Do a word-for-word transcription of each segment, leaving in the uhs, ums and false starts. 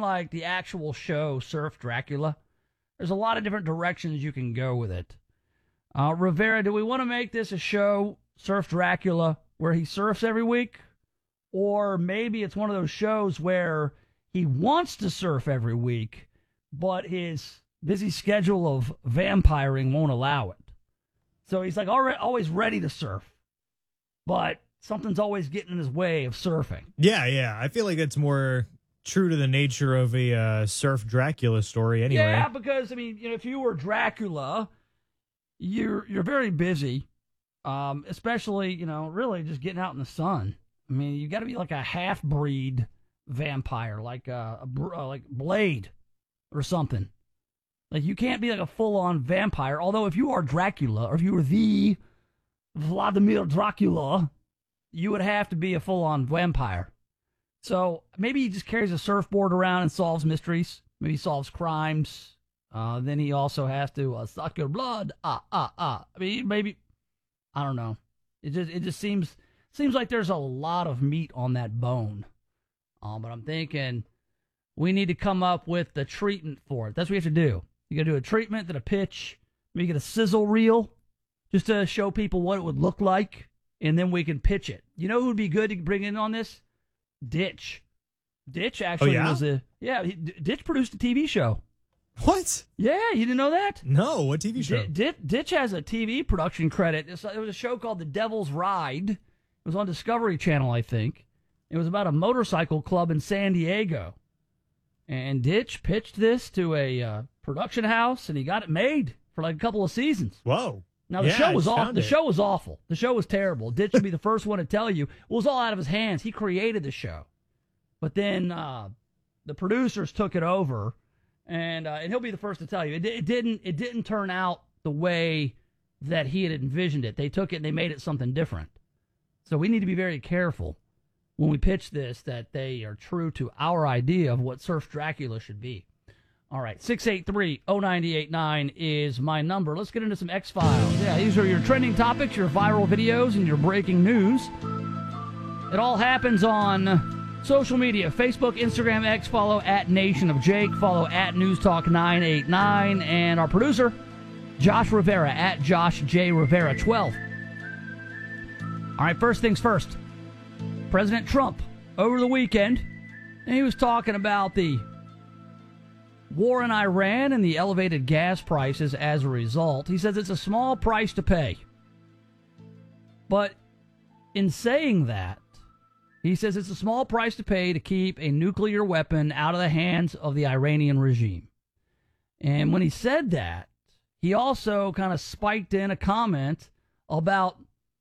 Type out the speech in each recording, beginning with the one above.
like the actual show Surf Dracula, there's a lot of different directions you can go with it. Uh, Rivera, do we want to make this a show, Surf Dracula, where he surfs every week? Or maybe it's one of those shows where he wants to surf every week, but his busy schedule of vampiring won't allow it. So he's like already, always ready to surf, but something's always getting in his way of surfing. Yeah, yeah. I feel like it's more true to the nature of a uh, Surf Dracula story anyway. Yeah, because, I mean, you know, if you were Dracula, you're you're very busy, um, especially, you know, really just getting out in the sun. I mean, you got to be like a half-breed vampire, like a, a uh, like Blade or something. Like, you can't be like a full-on vampire. Although, if you are Dracula, or if you were the Vladimir Dracula, you would have to be a full-on vampire. So maybe he just carries a surfboard around and solves mysteries. Maybe he solves crimes. Uh, then he also has to uh, suck your blood. Ah, ah, ah. I mean, maybe, I don't know. It just it just seems seems like there's a lot of meat on that bone. Um, but I'm thinking we need to come up with the treatment for it. That's what we have to do. You got to do a treatment, then a pitch. Maybe get a sizzle reel just to show people what it would look like, and then we can pitch it. You know who would be good to bring in on this? Ditch. Ditch actually oh, yeah? was a yeah. He, Ditch produced a T V show. What? Yeah, you didn't know that? No, what T V show? D- D- Ditch has a T V production credit. It's, it was a show called The Devil's Ride. It was on Discovery Channel, I think. It was about a motorcycle club in San Diego. And Ditch pitched this to a uh, production house, and he got it made for like a couple of seasons. Whoa. Now, the yeah, show was awful. The it. show was awful. The show was terrible. Ditch should be the first one to tell you. It was all out of his hands. He created the show. But then uh, the producers took it over, and uh, and he'll be the first to tell you. It, it didn't it didn't turn out the way that he had envisioned it. They took it and they made it something different. So we need to be very careful when we pitch this that they are true to our idea of what Surf Dracula should be. All right, six eight three, oh nine eight nine is my number. Let's get into some X-Files. Yeah, these are your trending topics, your viral videos, and your breaking news. It all happens on social media, Facebook, Instagram, X, follow at Nation of Jake, follow at News Talk nine eight nine, and our producer, Josh Rivera, at Josh J. Rivera twelve. All right, first things first. President Trump, over the weekend, and he was talking about the war in Iran and the elevated gas prices as a result. He says it's a small price to pay. But in saying that, he says it's a small price to pay to keep a nuclear weapon out of the hands of the Iranian regime. And when he said that, he also kind of spiked in a comment about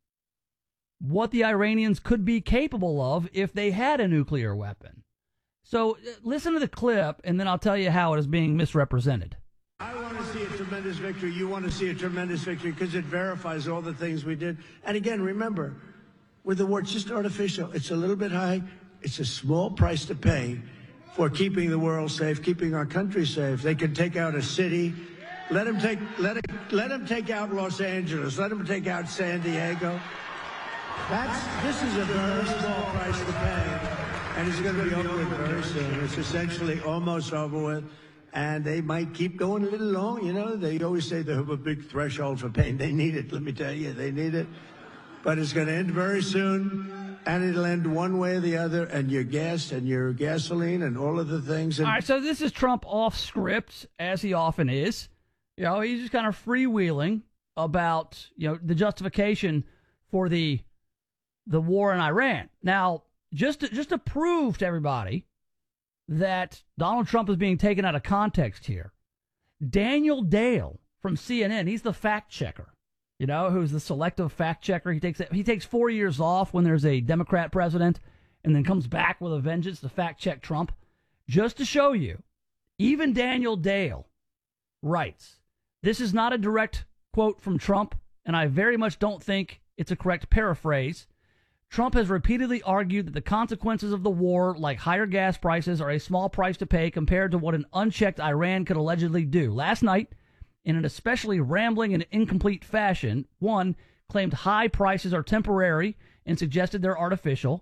what the Iranians could be capable of if they had a nuclear weapon. So listen to the clip, and then I'll tell you how it is being misrepresented. I want to see a tremendous victory. You want to see a tremendous victory because it verifies all the things we did. And again, remember, with the war, it's just artificial. It's a little bit high. It's a small price to pay for keeping the world safe, keeping our country safe. They can take out a city. Let them take, let it, let them take out Los Angeles. Let them take out San Diego. That's, this is a very small price to pay. And it's going to be over with very soon. It's essentially almost over with. And they might keep going a little long. You know, they always say they have a big threshold for pain. They need it. Let me tell you, they need it. But it's going to end very soon. And it'll end one way or the other. And your gas and your gasoline and all of the things. And all right, so this is Trump off script, as he often is. You know, he's just kind of freewheeling about, you know, the justification for the the war in Iran. Now, Just to, just to prove to everybody that Donald Trump is being taken out of context here, Daniel Dale from C N N, he's the fact checker, you know, who's the selective fact checker. He takes he takes four years off when there's a Democrat president and then comes back with a vengeance to fact check Trump. Just to show you, even Daniel Dale writes, this is not a direct quote from Trump, and I very much don't think it's a correct paraphrase. Trump has repeatedly argued that the consequences of the war, like higher gas prices, are a small price to pay compared to what an unchecked Iran could allegedly do. Last night, in an especially rambling and incomplete fashion, one claimed high prices are temporary and suggested they're artificial.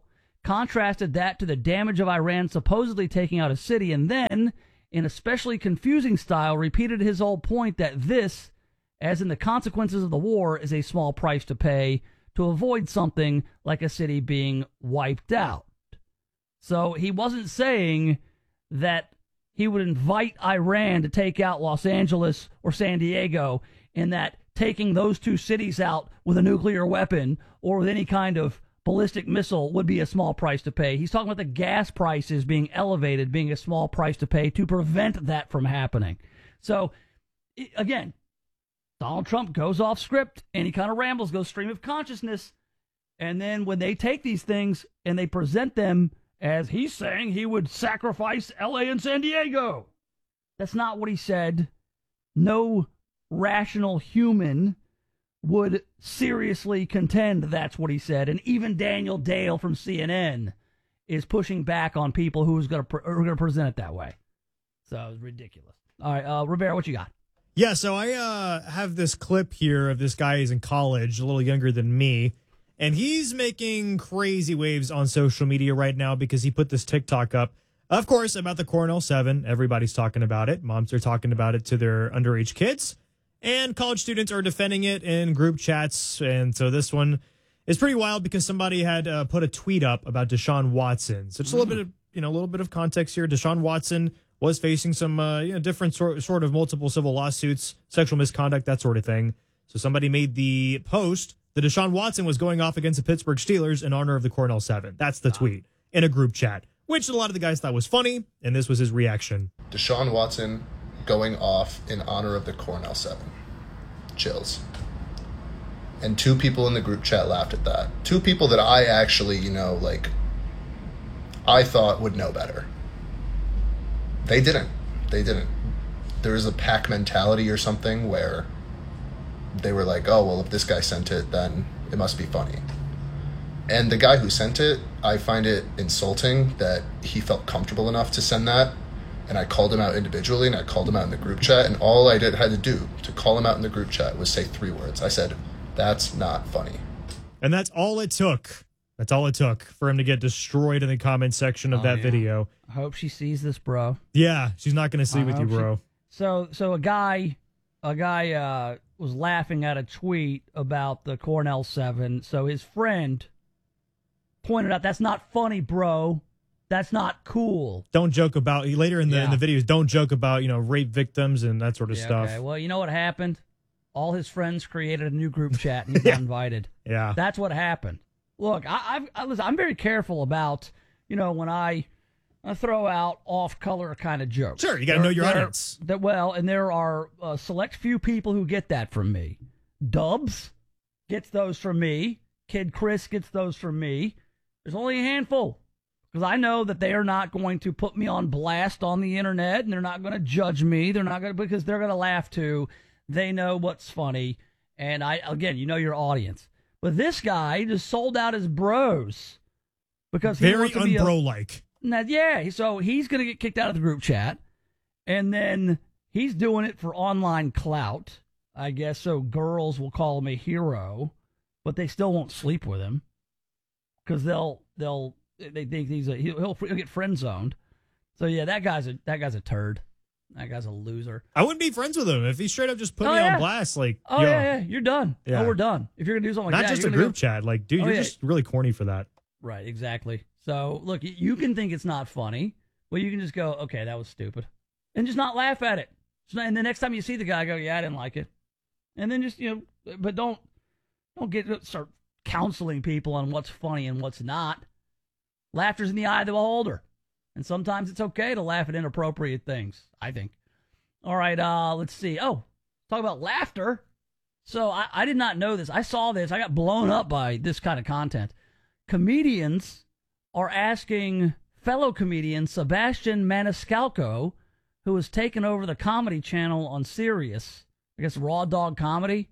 contrasted that to the damage of Iran supposedly taking out a city, and then, in especially confusing style, repeated his old point that this, as in the consequences of the war, is a small price to pay to avoid something like a city being wiped out. So he wasn't saying that he would invite Iran to take out Los Angeles or San Diego, and that taking those two cities out with a nuclear weapon or with any kind of ballistic missile would be a small price to pay. He's talking about the gas prices being elevated, being a small price to pay to prevent that from happening. So, again, Donald Trump goes off script and he kind of rambles, goes stream of consciousness. And then when they take these things and they present them as he's saying he would sacrifice L A and San Diego, that's not what he said. No rational human would seriously contend that's what he said. And even Daniel Dale from C N N is pushing back on people who's going to are going to present it that way. So it's ridiculous. All right, uh, Rivera, what you got? Yeah, so I uh, have this clip here of this guy who's in college, a little younger than me, and he's making crazy waves on social media right now because he put this TikTok up, of course, about the Cornell seven. Everybody's talking about it. Moms are talking about it to their underage kids. And college students are defending it in group chats. And so this one is pretty wild because somebody had uh, put a tweet up about Deshaun Watson. So just a little bit of, you know, a little bit of context here. Deshaun Watson was facing some, uh, you know, different sort, sort of multiple civil lawsuits, sexual misconduct, that sort of thing. So somebody made the post that Deshaun Watson was going off against the Pittsburgh Steelers in honor of the Cornell seven. That's the tweet in a group chat, which a lot of the guys thought was funny. And this was his reaction. Deshaun Watson going off in honor of the Cornell seven. Chills. And two people in the group chat laughed at that. Two people that I actually, you know, like, I thought would know better. They didn't. They didn't. There was a pack mentality or something where they were like, oh, well, if this guy sent it, then it must be funny. And the guy who sent it, I find it insulting that he felt comfortable enough to send that. And I called him out individually, and I called him out in the group chat, and all I did had to do to call him out in the group chat was say three words. I said, that's not funny. And that's all it took. That's all it took for him to get destroyed in the comment section of oh, that yeah. video. I hope she sees this, bro. Yeah, she's not going to sleep I with you, bro. She, so, so a guy, a guy uh, was laughing at a tweet about the Cornell seven. So his friend pointed out, that's not funny, bro. That's not cool. Don't joke about, later in the yeah. in the videos, don't joke about, you know, rape victims and that sort of yeah, stuff. Okay. Well, you know what happened? All his friends created a new group chat and he got yeah. invited. Yeah. That's what happened. Look, I, I've, I listen, I'm very careful about, you know, when I, I throw out off-color kind of jokes. Sure, you got to know your there, audience. That, well, and there are a select few people who get that from me. Dubs gets those from me. Kid Chris gets those from me. There's only a handful. Because I know that they are not going to put me on blast on the internet, and they're not going to judge me. They're not going to, because they're going to laugh too. They know what's funny. And I, again, you know your audience. But this guy just sold out his bros because he very wants to be unbro-like. Now, yeah, so he's going to get kicked out of the group chat, and then he's doing it for online clout, I guess. So girls will call him a hero, but they still won't sleep with him because they'll they'll. They think he's a he'll, he'll he'll get friend zoned. So yeah, that guy's a that guy's a turd. That guy's a loser. I wouldn't be friends with him if he straight up just put oh, me yeah. on blast. Like, oh yo, yeah, yeah, you're done. Yeah. Oh, we're done. If you're gonna do something like not that, just a you're group go, chat. Like, dude, oh, you're yeah. just really corny for that. Right, exactly. So look, you can think it's not funny, but you can just go, okay, that was stupid, and just not laugh at it. And the next time you see the guy, go, yeah, I didn't like it, and then just you know, but don't don't get start counseling people on what's funny and what's not. Laughter's in the eye of the beholder. And sometimes it's okay to laugh at inappropriate things, I think. All right, uh, let's see. Oh, talk about laughter. So I, I did not know this. I saw this. I got blown up by this kind of content. Comedians are asking fellow comedian Sebastian Maniscalco, who has taken over the Comedy Channel on Sirius, I guess Raw Dog Comedy,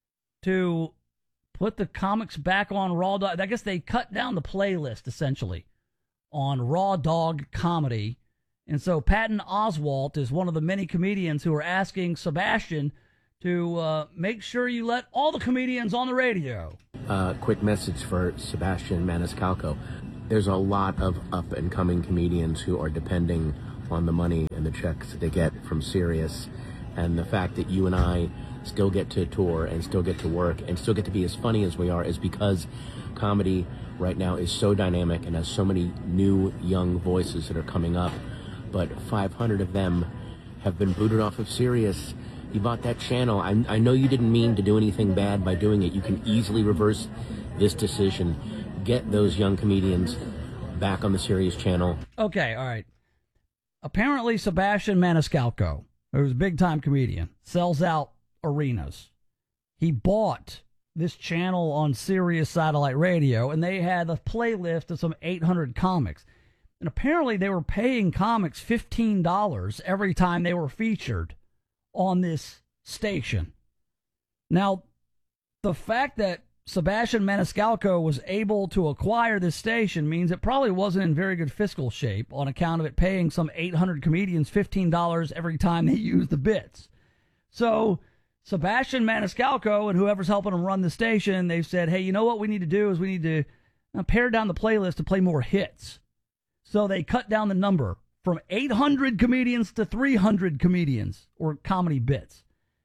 to put the comics back on Raw Dog. I guess they cut down the playlist, essentially, on Raw Dog Comedy. And so Patton Oswalt is one of the many comedians who are asking Sebastian to uh, make sure you let all the comedians on the radio. Uh, quick message for Sebastian Maniscalco. there's a lot of up-and-coming comedians who are depending on the money and the checks they get from Sirius. And the fact that you and I still get to tour and still get to work and still get to be as funny as we are is because comedy right now is so dynamic and has so many new young voices that are coming up. But five hundred of them have been booted off of Sirius. You bought that channel. I, I know you didn't mean to do anything bad by doing it. You can easily reverse this decision. Get those young comedians back on the Sirius channel. Okay, all right. Apparently, Sebastian Maniscalco, who's a big-time comedian, sells out arenas. He bought this channel on Sirius Satellite Radio, and they had a playlist of some eight hundred comics. And apparently, they were paying comics fifteen dollars every time they were featured on this station. Now, the fact that Sebastian Maniscalco was able to acquire this station means it probably wasn't in very good fiscal shape on account of it paying some eight hundred comedians fifteen dollars every time they used the bits. So Sebastian Maniscalco and whoever's helping him run the station, they've said, hey, you know what we need to do is we need to pare down the playlist to play more hits. So they cut down the number from eight hundred comedians to three hundred comedians or comedy bits.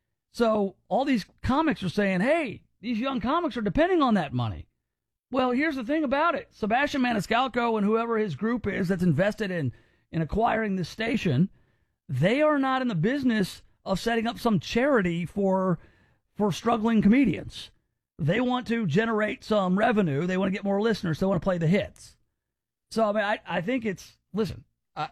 So all these comics are saying, hey, these young comics are depending on that money. Well, here's the thing about it. Sebastian Maniscalco and whoever his group is that's invested in, in acquiring this station, they are not in the business of setting up some charity for, for struggling comedians. They want to generate some revenue. They want to get more listeners. They want to play the hits. So, I mean, I, I think it's, listen, I,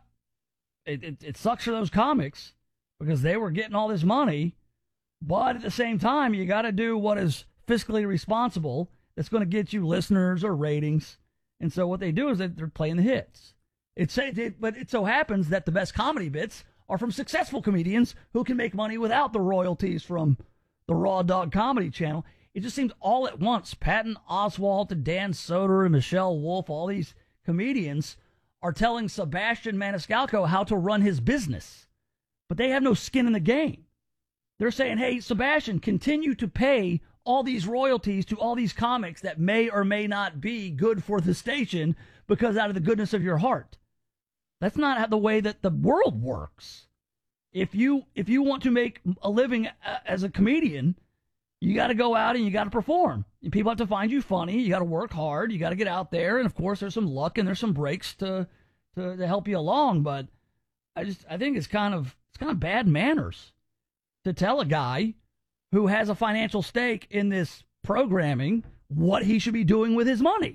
it, it, it sucks for those comics because they were getting all this money, but at the same time, you got to do what is fiscally responsible that's going to get you listeners or ratings. And so what they do is that they're playing the hits. It's it, but it so happens that the best comedy bits are from successful comedians who can make money without the royalties from the Raw Dog Comedy Channel. It just seems all at once, Patton Oswalt and Dan Soder and Michelle Wolf, all these comedians are telling Sebastian Maniscalco how to run his business, but they have no skin in the game. They're saying, hey, Sebastian, continue to pay all these royalties to all these comics that may or may not be good for the station because out of the goodness of your heart. That's not how the way that the world works. If you if you want to make a living as a comedian, you got to go out and you got to perform. And people have to find you funny. You got to work hard. You got to get out there. And, of course, there's some luck and there's some breaks to, to to help you along. But I just I think it's kind of it's kind of bad manners to tell a guy who has a financial stake in this programming what he should be doing with his money.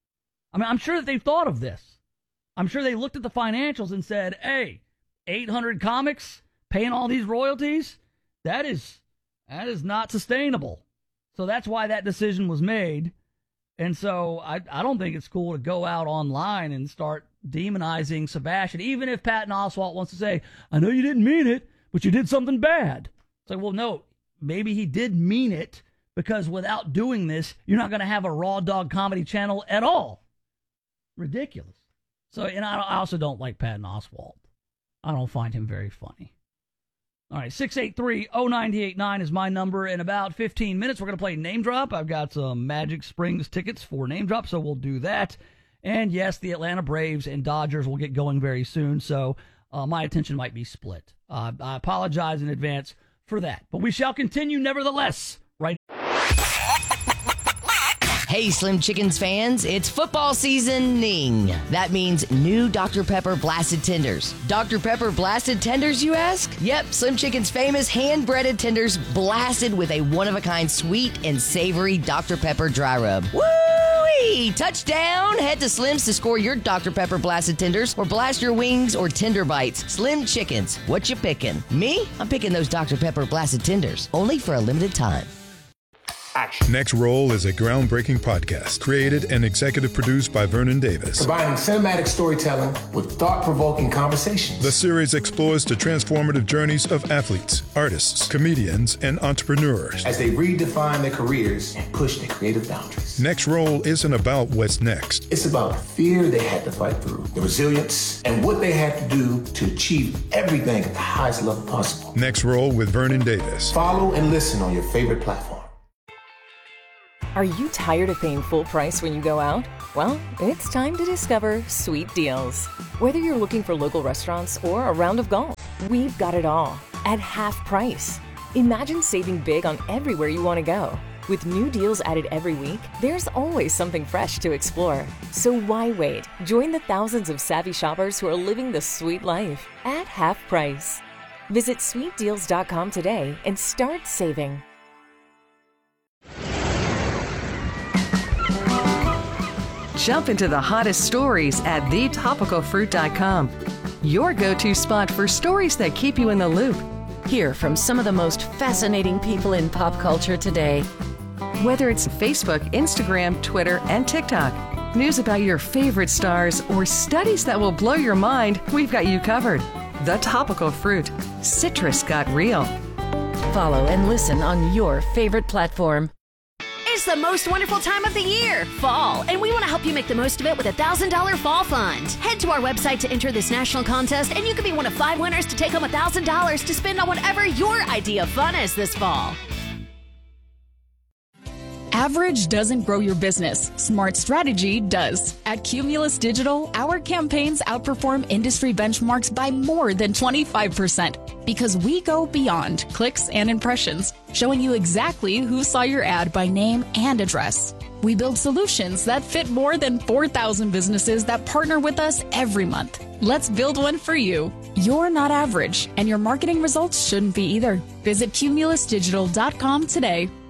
I mean, I'm sure that they've thought of this. I'm sure they looked at the financials and said, hey, eight hundred comics paying all these royalties, that is that is not sustainable. So that's why that decision was made. And so I, I don't think it's cool to go out online and start demonizing Sebastian, even if Patton Oswalt wants to say, I know you didn't mean it, but you did something bad. It's like, well, no, maybe he did mean it, because without doing this, you're not going to have a Raw Dog Comedy Channel at all. Ridiculous. So, and I, I also don't like Patton Oswalt. I don't find him very funny. All right, six eight three, oh nine eight nine is my number. In about fifteen minutes, we're going to play Name Drop. I've got some Magic Springs tickets for Name Drop, so we'll do that. And yes, the Atlanta Braves and Dodgers will get going very soon, so uh, my attention might be split. Uh, I apologize in advance for that. But we shall continue nevertheless, right? Hey, Slim Chickens fans, it's football seasoning. That means new Doctor Pepper Blasted Tenders. Doctor Pepper Blasted Tenders, you ask? Yep, Slim Chicken's famous hand-breaded tenders blasted with a one-of-a-kind sweet and savory Doctor Pepper dry rub. Woo-wee! Touchdown! Head to Slim's to score your Doctor Pepper Blasted Tenders or blast your wings or tender bites. Slim Chickens, what you picking? Me? I'm picking those Doctor Pepper Blasted Tenders, only for a limited time. Action. Next Roll is a groundbreaking podcast created and executive produced by Vernon Davis. Combining cinematic storytelling with thought-provoking conversations. The series explores the transformative journeys of athletes, artists, comedians, and entrepreneurs as they redefine their careers and push their creative boundaries. Next Roll isn't about what's next. It's about the fear they had to fight through, the resilience, and what they had to do to achieve everything at the highest level possible. Next Roll with Vernon Davis. Follow and listen on your favorite platform. Are you tired of paying full price when you go out? Well, it's time to discover Sweet Deals. Whether you're looking for local restaurants or a round of golf, we've got it all at half price. Imagine saving big on everywhere you want to go. With new deals added every week, there's always something fresh to explore. So why wait? Join the thousands of savvy shoppers who are living the sweet life at half price. Visit sweet deals dot com today and start saving. Jump into the hottest stories at the topical fruit dot com. Your go-to spot for stories that keep you in the loop. Hear from some of the most fascinating people in pop culture today. Whether it's Facebook, Instagram, Twitter, and TikTok, news about your favorite stars, or studies that will blow your mind, we've got you covered. The Topical Fruit. Citrus got real. Follow and listen on your favorite platform. It's the most wonderful time of the year, fall, and we want to help you make the most of it with a one thousand dollars Fall Fund. Head to our website to enter this national contest, and you could be one of five winners to take home one thousand dollars to spend on whatever your idea of fun is this fall. Average doesn't grow your business. Smart strategy does. At Cumulus Digital, our campaigns outperform industry benchmarks by more than twenty-five percent because we go beyond clicks and impressions, showing you exactly who saw your ad by name and address. We build solutions that fit more than four thousand businesses that partner with us every month. Let's build one for you. You're not average, and your marketing results shouldn't be either. Visit cumulus digital dot com today.